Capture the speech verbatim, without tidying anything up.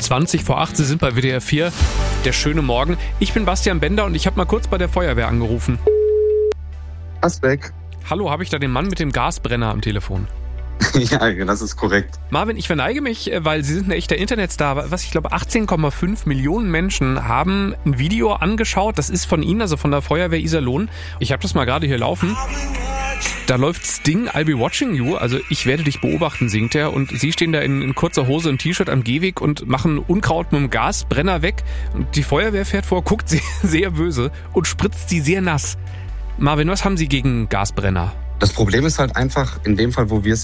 zwanzig vor acht, Sie sind bei W D R vier. Der schöne Morgen. Ich bin Bastian Bender und ich habe mal kurz bei der Feuerwehr angerufen. Asbeck. Hallo, habe ich da den Mann mit dem Gasbrenner am Telefon? Ja, das ist korrekt. Marvin, ich verneige mich, weil Sie sind ein echter Internetstar. Was ich glaube, achtzehn Komma fünf Millionen Menschen haben ein Video angeschaut. Das ist von Ihnen, also von der Feuerwehr Iserlohn. Ich habe das mal gerade hier laufen. Da läuft Sting, I'll be watching you. Also ich werde dich beobachten, singt er. Und Sie stehen da in, in kurzer Hose und T-Shirt am Gehweg und machen Unkraut mit dem Gasbrenner weg. Und die Feuerwehr fährt vor, guckt sehr, sehr böse und spritzt sie sehr nass. Marvin, was haben Sie gegen Gasbrenner? Das Problem ist halt einfach, in dem Fall, wo wir es